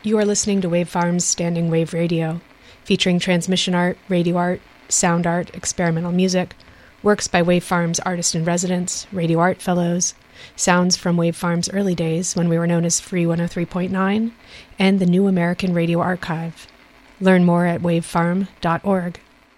You are listening to Wave Farm's Standing Wave Radio, featuring transmission art, radio art, sound art, experimental music, works by Wave Farm's artist-in-residence, radio art fellows, sounds from Wave Farm's early days when we were known as Free 103.9, and the New American Radio Archive. Learn more at wavefarm.org.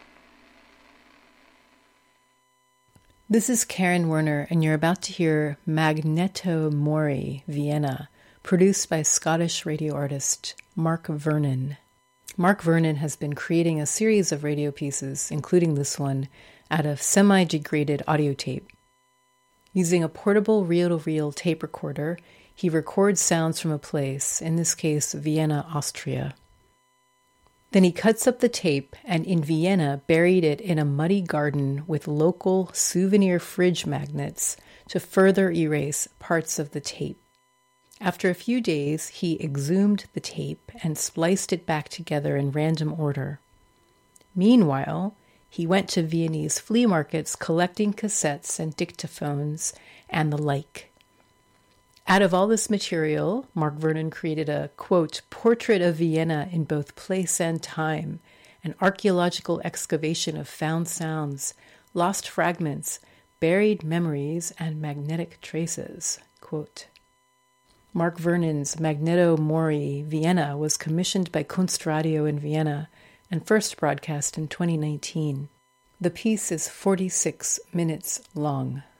This is Karen Werner, and you're about to hear Magneto Mori, Vienna, produced by Scottish radio artist Mark Vernon. Mark Vernon has been creating a series of radio pieces, including this one, out of semi-degraded audio tape. Using a portable reel-to-reel tape recorder, he records sounds from a place, in this case Vienna, Austria. Then he cuts up the tape and in Vienna buried it in a muddy garden with local souvenir fridge magnets to further erase parts of the tape. After a few days, he exhumed the tape and spliced it back together in random order. Meanwhile, he went to Viennese flea markets collecting cassettes and dictaphones and the like. Out of all this material, Mark Vernon created a, quote, portrait of Vienna in both place and time, an archaeological excavation of found sounds, lost fragments, buried memories, and magnetic traces, quote. Mark Vernon's Magneto Mori, Vienna was commissioned by Kunstradio in Vienna and first broadcast in 2019. The piece is 46 minutes long.